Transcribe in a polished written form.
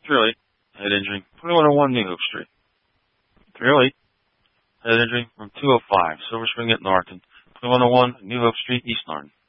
308, head injury, 2101 New Hope Street. 308, head injury from 205 Silver Spring at Norton, 2101 New Hope Street, East Norton.